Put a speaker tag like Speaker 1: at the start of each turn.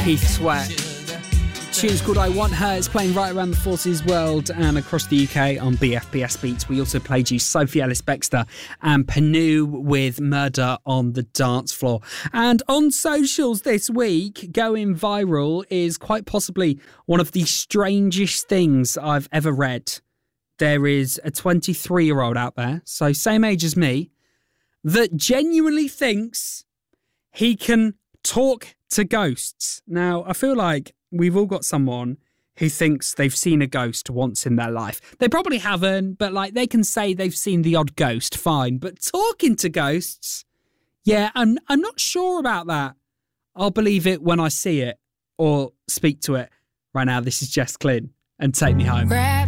Speaker 1: Keith Sweat. Tune's called I Want Her. It's playing right around the Forces world and across the UK on BFBS Beats. We also played you Sophie Ellis-Bextor and Panu with Murder on the Dance Floor. And on socials this week, going viral is quite possibly one of the strangest things I've ever read. There is a 23-year-old out there, so same age as me, that genuinely thinks he can talk to ghosts. Now, I feel like we've all got someone who thinks they've seen a ghost once in their life. They probably haven't, but like they can say they've seen the odd ghost, fine. But talking to ghosts, yeah, I'm not sure about that. I'll believe it when I see it or speak to it. Right now, this is Jess Glynn and Take Me Home.